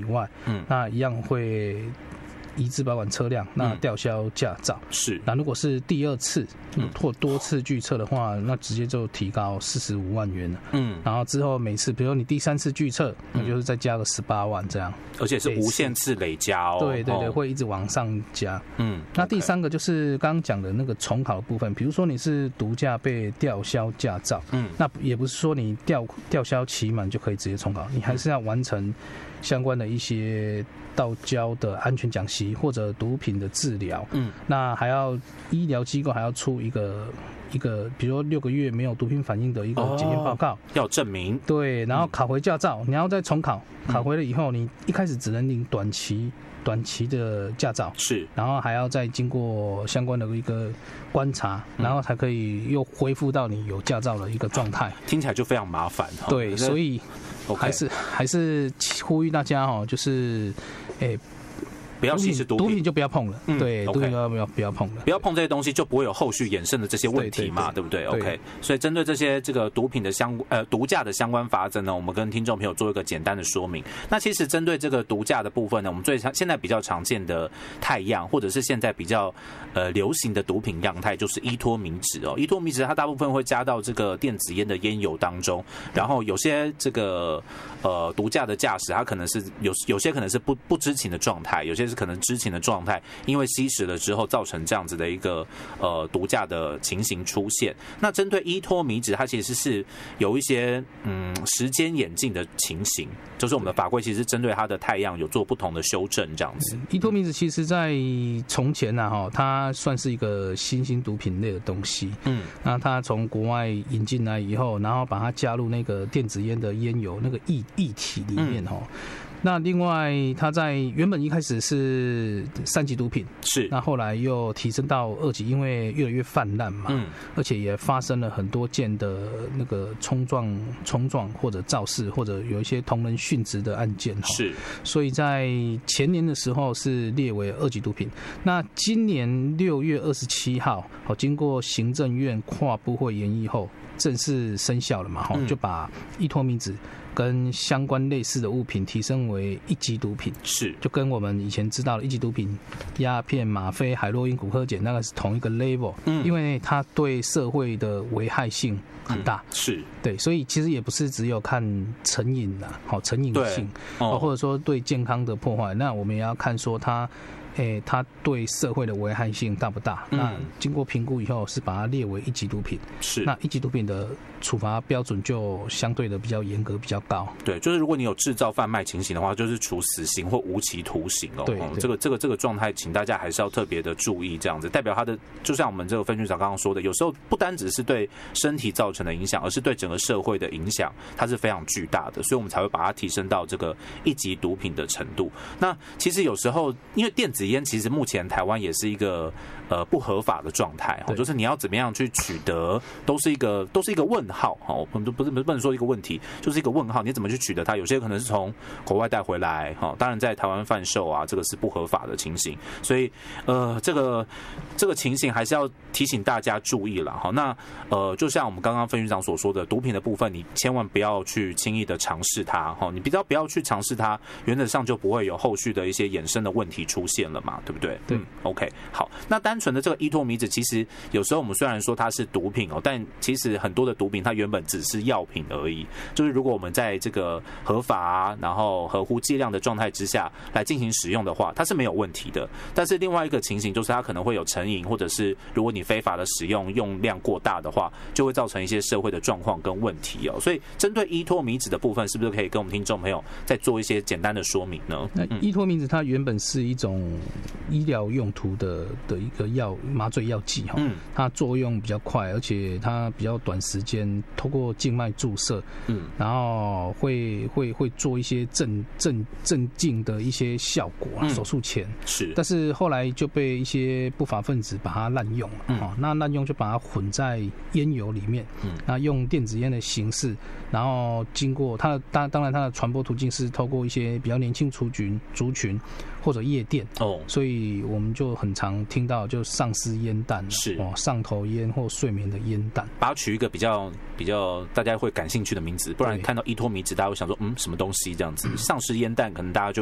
以外，那一样会移置保管车辆，那吊销驾照。 是。 那如果是第二次或多次拒测的话，那直接就提高45万元了。然后之后每次，比如说你第3次拒测，那就是再加个18万这样。 而且是无限次累加哦。 对对对，会一直往上加。那第3个就是刚刚讲的那个重考的部分，比如说你是毒驾被吊销驾照，那也不是说你吊销期满就可以直接重考，你还是要完成相关的一些道交的安全讲习或者毒品的治疗，那还要医疗机构还要出一个，比如说6个月没有毒品反应的一个检验报告， 要证明。对， 然后考回驾照，你要再重考，考回了以后，你一开始只能领短期的驾照， 是， 然后还要再经过相关的一个观察，然后才可以又恢复到你有驾照的一个状态。 听起来就非常麻烦。 对，所以还是呼吁大家就是不要吸食毒品就不要碰了。对，毒品不要碰了， 不要碰这些东西，就不会有后续衍生的这些问题嘛，对不对 ？OK， 所以针对这些这个毒品的毒驾的相关法则呢，我们跟听众朋友做一个简单的说明。那其实针对这个毒驾的部分呢，我们现在比较常见的态样，或者是现在比较流行的毒品样态，就是依托米酯哦。依托米酯它大部分会加到这个电子烟的烟油当中，然后有些这个毒驾的驾驶，它可能是有些可能是不知情的状态，有些是可能知情的状态，因为吸食了之后造成这样子的一个毒驾的情形出现。那针对依托米酯，它其实是有一些时间演进的情形，就是我们的法规其实针对它的态样有做不同的修正，这样子。 依托米酯其实在从前它算是一个新兴毒品类的东西。那它从国外引进来以后，然后把它加入那个电子烟的烟油那个液体里面那另外，它在原本一开始是3级毒品， 是， 那后来又提升到2级，因为越来越泛滥嘛，而且也发生了很多件的那个冲撞或者肇事，或者有一些同人殉职的案件， 是， 所以在前年的时候是列为2级毒品。那今年6月27号，经过行政院跨部会研议后，正式生效了嘛，就把依托米酯跟相关类似的物品提升为1级毒品， 是，就跟我们以前知道的1级毒品，鸦片、吗啡、海洛因、古柯碱那个是同一个 level，因为它对社会的危害性很大， 是对，所以其实也不是只有看成瘾成瘾性，或者说对健康的破坏，那我们也要看说它对社会的危害性大不大？那经过评估以后，是把它列为1级毒品。 是， 那1级毒品的处罚标准就相对的比较严格，比较高。 对，就是如果你有制造、贩卖情形的话，就是处死刑或无期徒刑哦。 对， 这个状态，请大家还是要特别的注意，这样子代表它的，就像我们这个分局长刚刚说的，有时候不单只是对身体造成的影响，而是对整个社会的影响，它是非常巨大的，所以我们才会把它提升到这个1级毒品的程度。那其实有时候，因为电子烟其实目前台湾也是一个不合法的状态，就是你要怎么样去取得，都是一个问号，我们不能说一个问题，就是一个问号，你怎么去取得它？有些可能是从国外带回来，当然在台湾贩售啊，这个是不合法的情形，所以这个情形还是要提醒大家注意了。那就像我们刚刚分局长所说的，毒品的部分，你千万不要去轻易的尝试它，你比较不要去尝试它，原则上就不会有后续的一些衍生的问题出现了嘛，对不对？ 对 ，OK， 好，那单纯的这个依托米酯，其实有时候我们虽然说它是毒品但其实很多的毒品它原本只是药品而已，就是如果我们在这个合法然后合乎剂量的状态之下来进行使用的话，它是没有问题的。但是另外一个情形就是它可能会有成瘾，或者是如果你非法的使用用量过大的话，就会造成一些社会的状况跟问题所以针对依托米酯的部分，是不是可以跟我们听众朋友再做一些简单的说明呢？ 那依托米酯它原本是一种医疗用途的一个麻醉药剂它作用比较快，而且它比较短时间透过静脉注射，然后会做一些镇静的一些效果手术前是， 但是后来就被一些不法分子把它滥用了，那滥用就把它混在烟油里面，那用电子烟的形式，然后经过它当然它的传播途径是透过一些比较年轻族群或者夜店所以我们就很常听到就丧尸烟弹是上头烟或睡眠的烟弹， 把它取一个比较大家会感兴趣的名字，不然看到依托米酯大家会想说什么东西这样子，丧尸烟弹可能大家就